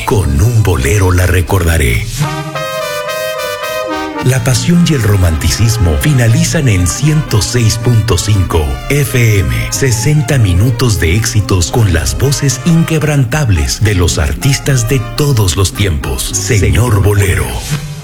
con un bolero la recordaré. La pasión y el romanticismo finalizan en 106.5 FM. 60 minutos de éxitos con las voces inquebrantables de los artistas de todos los tiempos. Señor Bolero.